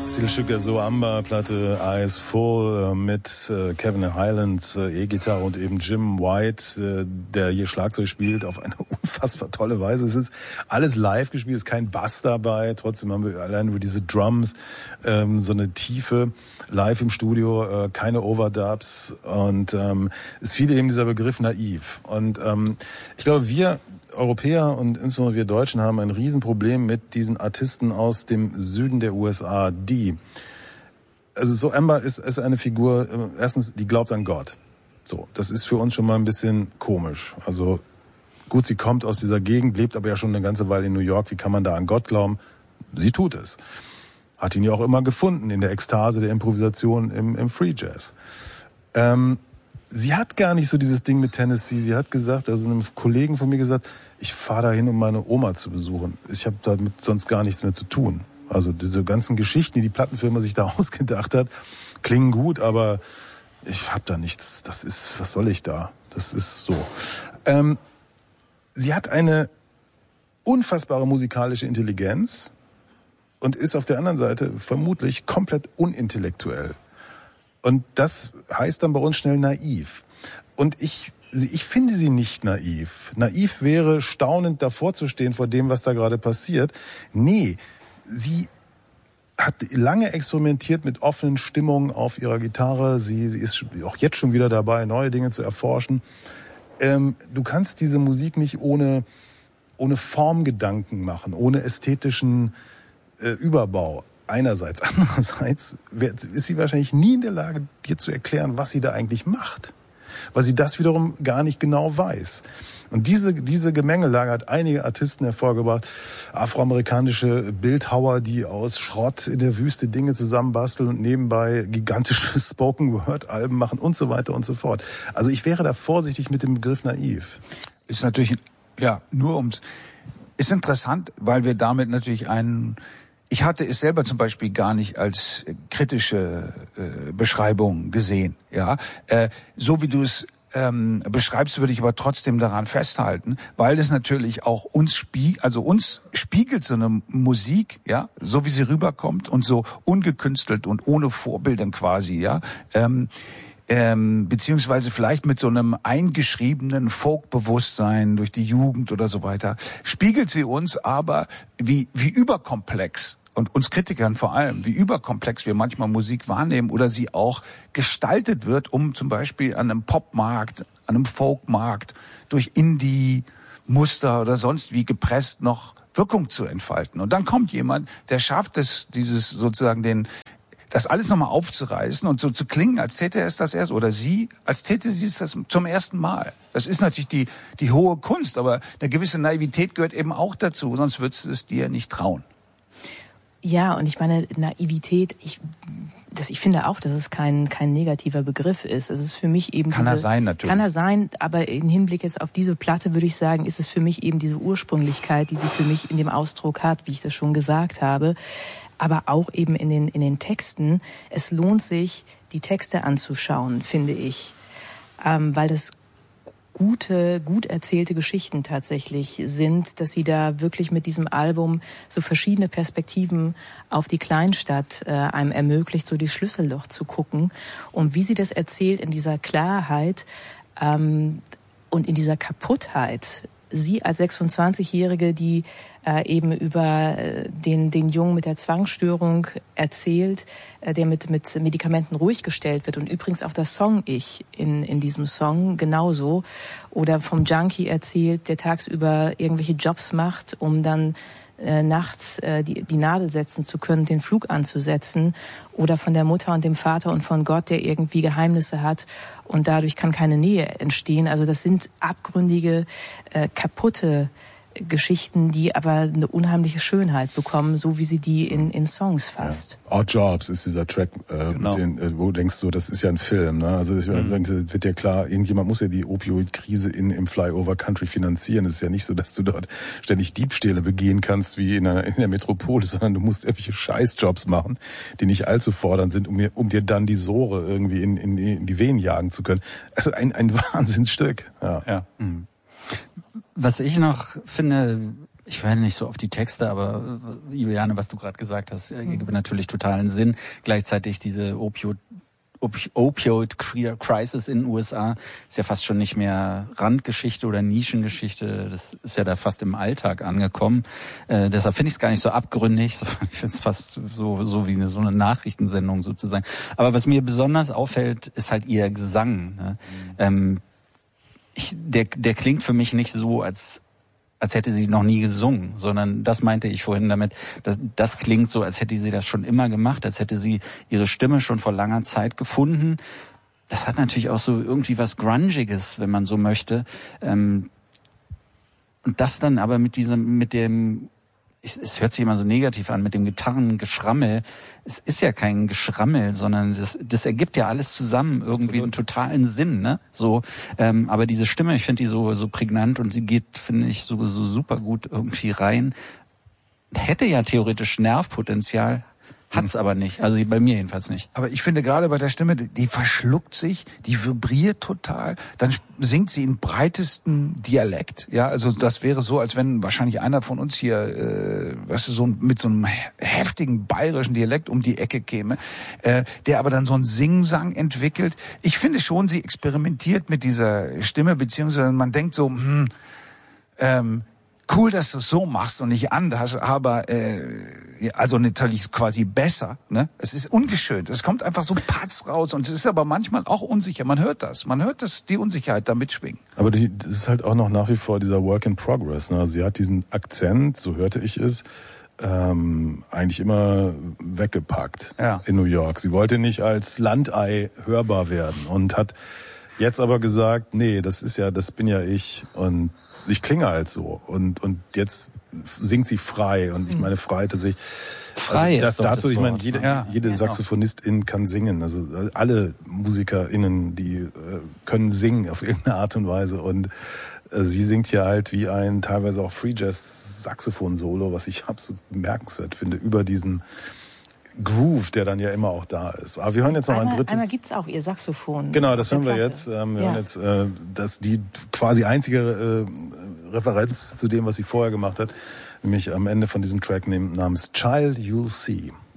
Titelstück der Soamba-Platte Eyes Full mit Kevin Hyland, E-Gitarre und eben Jim White, der hier Schlagzeug spielt auf eine unfassbar tolle Weise. Es ist alles live gespielt, es ist kein Bass dabei, trotzdem haben wir allein über diese Drums so eine Tiefe live im Studio, keine Overdubs und es fiel eben dieser Begriff naiv. Und ich glaube, wir Europäer und insbesondere wir Deutschen haben ein Riesenproblem mit diesen Artisten aus dem Süden der USA, also so Amber ist eine Figur, erstens, die glaubt an Gott. So, das ist für uns schon mal ein bisschen komisch. Also gut, sie kommt aus dieser Gegend, lebt aber ja schon eine ganze Weile in New York. Wie kann man da an Gott glauben? Sie tut es. Hat ihn ja auch immer gefunden in der Ekstase der Improvisation im Free Jazz. Sie hat gar nicht so dieses Ding mit Tennessee. Sie hat gesagt, also einem Kollegen von mir gesagt, ich fahre dahin, um meine Oma zu besuchen. Ich habe damit sonst gar nichts mehr zu tun. Also diese ganzen Geschichten, die die Plattenfirma sich da ausgedacht hat, klingen gut, aber ich habe da nichts. Das ist, was soll ich da? Das ist so. Sie hat eine unfassbare musikalische Intelligenz und ist auf der anderen Seite vermutlich komplett unintellektuell. Und das heißt dann bei uns schnell naiv. Und ich finde sie nicht naiv. Naiv wäre, staunend davor zu stehen vor dem, was da gerade passiert. Nee, sie hat lange experimentiert mit offenen Stimmungen auf ihrer Gitarre. Sie ist auch jetzt schon wieder dabei, neue Dinge zu erforschen. Du kannst diese Musik nicht ohne Formgedanken machen, ohne ästhetischen Überbau. Einerseits. Andererseits ist sie wahrscheinlich nie in der Lage, dir zu erklären, was sie da eigentlich macht. Weil sie das wiederum gar nicht genau weiß. Und diese Gemengelage hat einige Artisten hervorgebracht. Afroamerikanische Bildhauer, die aus Schrott in der Wüste Dinge zusammenbasteln und nebenbei gigantische Spoken-Word-Alben machen und so weiter und so fort. Also ich wäre da vorsichtig mit dem Begriff naiv. Ist natürlich, ja, ist interessant, weil wir damit natürlich ich hatte es selber zum Beispiel gar nicht als kritische Beschreibung gesehen. Ja, so wie du es beschreibst, würde ich aber trotzdem daran festhalten, weil es natürlich auch uns spiegelt so eine Musik, ja, so wie sie rüberkommt und so ungekünstelt und ohne Vorbildern quasi, ja. Beziehungsweise vielleicht mit so einem eingeschriebenen Folkbewusstsein durch die Jugend oder so weiter, spiegelt sie uns aber wie überkomplex und uns Kritikern vor allem, wie überkomplex wir manchmal Musik wahrnehmen oder sie auch gestaltet wird, um zum Beispiel an einem Popmarkt, an einem Folkmarkt durch Indie-Muster oder sonst wie gepresst noch Wirkung zu entfalten. Und dann kommt jemand, der schafft es, das alles nochmal aufzureißen und so zu klingen, als täte er es das erst, oder sie, als täte sie es das zum ersten Mal. Das ist natürlich die hohe Kunst, aber eine gewisse Naivität gehört eben auch dazu, sonst würdest du es dir nicht trauen. Ja, und ich meine, Naivität, ich finde auch, dass es kein negativer Begriff ist. Es ist für mich eben Kann er sein, natürlich. Kann er sein, aber im Hinblick jetzt auf diese Platte würde ich sagen, ist es für mich eben diese Ursprünglichkeit, die sie für mich in dem Ausdruck hat, wie ich das schon gesagt habe. Aber auch eben in den Texten. Es lohnt sich, die Texte anzuschauen, finde ich, weil das gut erzählte Geschichten tatsächlich sind, dass sie da wirklich mit diesem Album so verschiedene Perspektiven auf die Kleinstadt einem ermöglicht, so die Schlüsselloch zu gucken. Und wie sie das erzählt in dieser Klarheit und in dieser Kaputtheit. Sie als 26-Jährige, die eben über den Jungen mit der Zwangsstörung erzählt, der mit Medikamenten ruhig gestellt wird. Und übrigens auch das Song-Ich in diesem Song genauso. Oder vom Junkie erzählt, der tagsüber irgendwelche Jobs macht, um dann nachts die Nadel setzen zu können, den Flug anzusetzen. Oder von der Mutter und dem Vater und von Gott, der irgendwie Geheimnisse hat und dadurch kann keine Nähe entstehen. Also das sind abgründige, kaputte Geschichten, die aber eine unheimliche Schönheit bekommen, so wie sie die in Songs fasst. Ja. Odd Jobs ist dieser Track, genau. Wo du denkst, so, das ist ja ein Film. Ne? Also wird ja klar, irgendjemand muss ja die Opioid-Krise im Flyover Country finanzieren. Es ist ja nicht so, dass du dort ständig Diebstähle begehen kannst wie in der Metropole, sondern du musst irgendwelche Scheißjobs machen, die nicht allzu fordernd sind, um dir dann die Sohre irgendwie in die Venen jagen zu können. Also ein Wahnsinnsstück. Ja. Was ich noch finde, Ich höre nicht so auf die Texte, aber Juliane, was du gerade gesagt hast, gibt natürlich totalen Sinn. Gleichzeitig diese Opioid-Crisis in den USA ist ja fast schon nicht mehr Randgeschichte oder Nischengeschichte. Das ist ja da fast im Alltag angekommen. Deshalb finde ich es gar nicht so abgründig. Ich finde es fast so wie so eine Nachrichtensendung sozusagen. Aber was mir besonders auffällt, ist halt ihr Gesang. Ne? Der klingt für mich nicht so, als hätte sie noch nie gesungen, sondern das meinte ich vorhin damit, das klingt so, als hätte sie das schon immer gemacht, als hätte sie ihre Stimme schon vor langer Zeit gefunden. Das hat natürlich auch so irgendwie was Grungiges, wenn man so möchte. Und das dann aber mit dem, es hört sich immer so negativ an, mit dem Gitarrengeschrammel. Es ist ja kein Geschrammel, sondern das ergibt ja alles zusammen irgendwie einen totalen Sinn, ne? So, aber diese Stimme, ich finde die so prägnant und sie geht, finde ich, so super gut irgendwie rein. Hätte ja theoretisch Nervpotenzial. Hat's aber nicht. Also bei mir jedenfalls nicht. Aber ich finde gerade bei der Stimme, die verschluckt sich, die vibriert total. Dann singt sie in breitesten Dialekt. Ja, also das wäre so, als wenn wahrscheinlich einer von uns hier, mit so einem heftigen bayerischen Dialekt um die Ecke käme, der aber dann so einen Singsang entwickelt. Ich finde schon, sie experimentiert mit dieser Stimme, beziehungsweise man denkt so, cool, dass du es so machst und nicht anders, aber also natürlich quasi besser. Ne? Es ist ungeschönt. Es kommt einfach so patz raus und es ist aber manchmal auch unsicher. Man hört das, die Unsicherheit da mitschwingen. Aber das ist halt auch noch nach wie vor dieser Work in Progress. Ne? Sie hat diesen Akzent, so hörte ich es, eigentlich immer weggepackt in New York. Sie wollte nicht als Landei hörbar werden und hat jetzt aber gesagt, nee, das bin ja ich und ich klinge halt so und jetzt singt sie frei und ich meine frei tatsächlich. Frei also das ist dazu, das ich meine, Wort. jede Saxophonistin kann singen, also alle MusikerInnen, die können singen auf irgendeine Art und Weise und sie singt ja halt wie ein teilweise auch Free Jazz Saxophon Solo, was ich absolut bemerkenswert finde, über diesen Groove, der dann ja immer auch da ist. Aber wir hören jetzt noch ein drittes. Einmal gibt's auch ihr Saxophon. Genau, das hören wir jetzt. Wir hören jetzt das die quasi einzige Referenz zu dem, was sie vorher gemacht hat, nämlich am Ende von diesem Track namens Child You'll See.